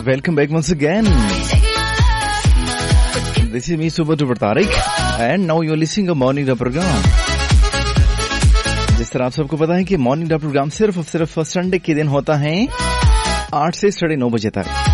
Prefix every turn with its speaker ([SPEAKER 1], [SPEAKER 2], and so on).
[SPEAKER 1] welcome back once again. This is me, Super Duper Tariq, and now you're listening to Morning Dub program. जिस तरह आप सबको पता है कि मॉर्निंग डब प्रोग्राम सिर्फ संडे के दिन होता है 8 से 9:30 बजे तक.